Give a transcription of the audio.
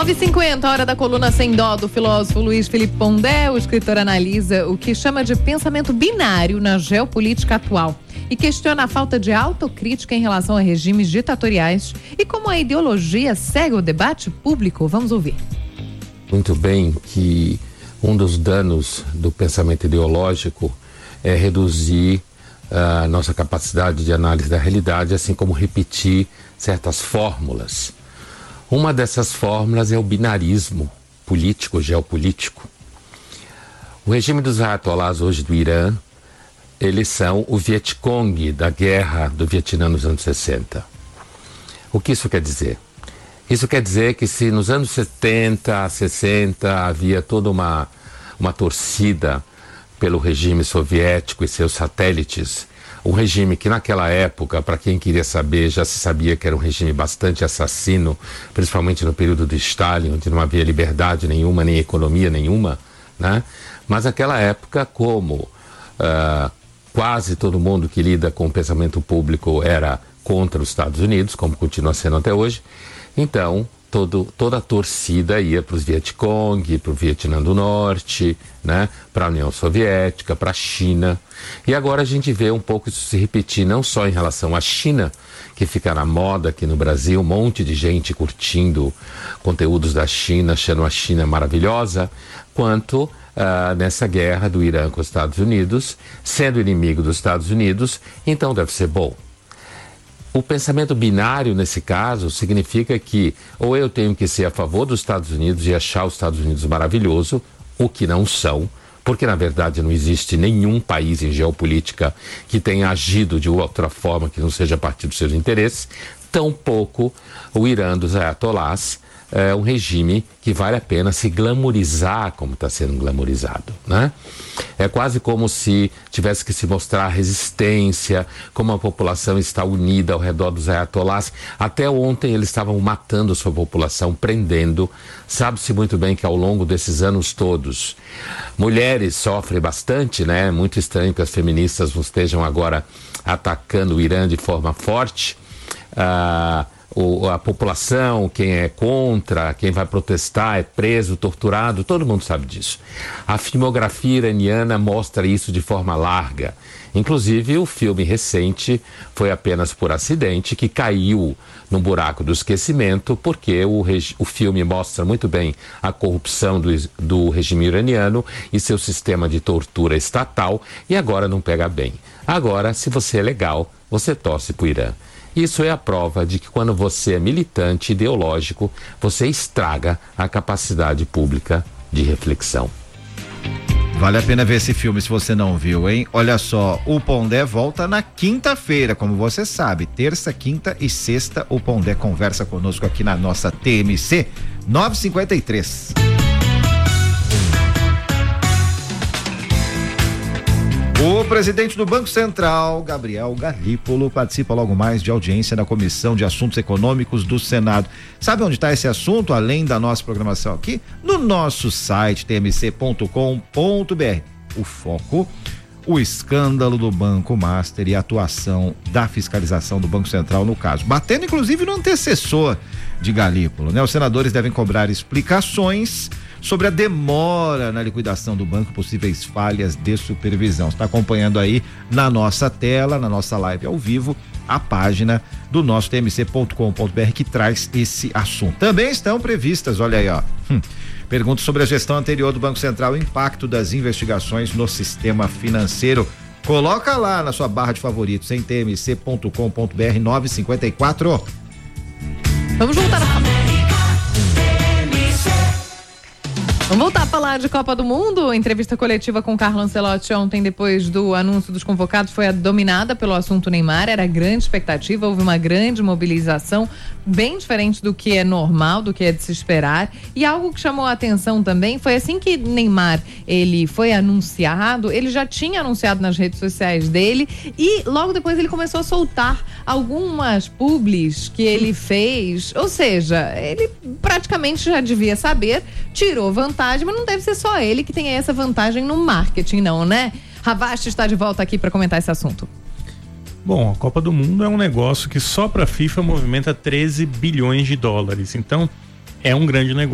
9h50, hora da coluna Sem Dó do filósofo Luiz Felipe Pondé. O escritor analisa o que chama de pensamento binário na geopolítica atual e questiona a falta de autocrítica em relação a regimes ditatoriais e como a ideologia segue o debate público. Vamos ouvir. Muito bem que um dos danos do pensamento ideológico é reduzir a nossa capacidade de análise da realidade, assim como repetir certas fórmulas. Uma dessas fórmulas é o binarismo político, geopolítico. O regime dos ayatollahs hoje do Irã, eles são o Vietcong da guerra do Vietnã nos anos 60. O que isso quer dizer? Isso quer dizer que se nos anos 70, 60 havia toda uma torcida pelo regime soviético e seus satélites, um regime que naquela época, para quem queria saber, já se sabia que era um regime bastante assassino, principalmente no período de Stalin, onde não havia liberdade nenhuma, nem economia nenhuma, né? Mas naquela época, como quase todo mundo que lida com o pensamento público era contra os Estados Unidos, como continua sendo até hoje, então toda a torcida ia para os Vietcong, para o Vietnã do Norte, né, para a União Soviética, para a China. E agora a gente vê um pouco isso se repetir, não só em relação à China, que fica na moda aqui no Brasil, um monte de gente curtindo conteúdos da China, achando a China maravilhosa, quanto nessa guerra do Irã com os Estados Unidos, sendo inimigo dos Estados Unidos, então deve ser bom. O pensamento binário, nesse caso, significa que ou eu tenho que ser a favor dos Estados Unidos e achar os Estados Unidos maravilhoso, o que não são, porque na verdade não existe nenhum país em geopolítica que tenha agido de outra forma que não seja a partir dos seus interesses, tampouco o Irã dos ayatollahs é um regime que vale a pena se glamorizar como está sendo glamorizado, né? É quase como se tivesse que se mostrar resistência, como a população está unida ao redor dos ayatollahs. Até ontem eles estavam matando a sua população, prendendo. Sabe-se muito bem que ao longo desses anos todos, mulheres sofrem bastante, né? É muito estranho que as feministas não estejam agora atacando o Irã de forma forte. A população, quem é contra, quem vai protestar é preso, torturado, todo mundo sabe disso. A filmografia iraniana mostra isso de forma larga. Inclusive o filme recente foi apenas por acidente, que caiu no buraco do esquecimento, porque o filme mostra muito bem a corrupção do regime iraniano e seu sistema de tortura estatal, e agora não pega bem. Agora, se você é legal, você torce pro Irã. Isso é a prova de que quando você é militante ideológico, você estraga a capacidade pública de reflexão. Vale a pena ver esse filme se você não viu, hein? Olha só, o Pondé volta na quinta-feira, como você sabe, terça, quinta e sexta, o Pondé conversa conosco aqui na nossa TMC 953. O presidente do Banco Central, Gabriel Galípolo, participa logo mais de audiência na Comissão de Assuntos Econômicos do Senado. Sabe onde está esse assunto, além da nossa programação aqui? No nosso site tmc.com.br. O foco, o escândalo do Banco Master e a atuação da fiscalização do Banco Central no caso, batendo inclusive no antecessor de Galípolo, né? Os senadores devem cobrar explicações sobre a demora na liquidação do banco, possíveis falhas de supervisão. Está acompanhando aí na nossa tela, na nossa live ao vivo, a página do nosso tmc.com.br que traz esse assunto. Também estão previstas, olha aí, ó. Perguntas sobre a gestão anterior do Banco Central, o impacto das investigações no sistema financeiro. Coloca lá na sua barra de favoritos em tmc.com.br 954. Vamos voltar a falar. Vamos voltar a falar de Copa do Mundo. Entrevista coletiva com Carlo Ancelotti ontem, depois do anúncio dos convocados, foi dominada pelo assunto Neymar. Era grande expectativa, houve uma grande mobilização, bem diferente do que é normal, do que é de se esperar. E algo que chamou a atenção também foi assim que Neymar ele foi anunciado, ele já tinha anunciado nas redes sociais dele e logo depois ele começou a soltar algumas publis que ele fez. Ou seja, ele praticamente já devia saber, tirou vantagem, mas não deve ser só ele que tem essa vantagem no marketing, não, né? Ravache está de volta aqui para comentar esse assunto. Bom, a Copa do Mundo é um negócio que só para a FIFA movimenta 13 bilhões de dólares. Então, é um grande negócio.